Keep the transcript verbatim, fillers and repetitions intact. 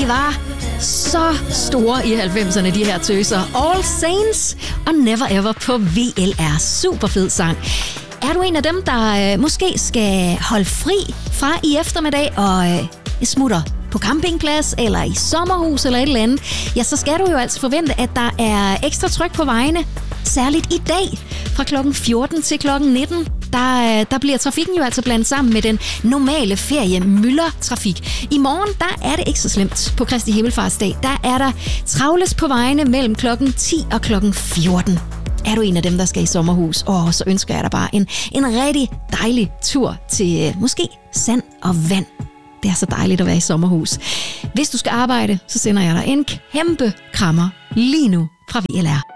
De var så store i halvfemserne, de her tøser. All Saints og Never Ever på V L R. Super fed sang. Er du en af dem, der øh, måske skal holde fri fra i eftermiddag og øh, smutter på campingplads eller i sommerhus eller et eller andet, ja, så skal du jo altså forvente, at der er ekstra tryk på vejene. Særligt i dag fra klokken fjorten til klokken nitten. Der, der bliver trafikken jo altså blandet sammen med den normale ferie-myldertrafik. I morgen, der er det ikke så slemt på Kristi Himmelfartsdag. Der er der travles på vejene mellem klokken ti og klokken fjorten. Er du en af dem, der skal i sommerhus, åh, så ønsker jeg dig bare en, en rigtig dejlig tur til øh, måske sand og vand. Det er så dejligt at være i sommerhus. Hvis du skal arbejde, så sender jeg dig en kæmpe krammer lige nu fra V L R.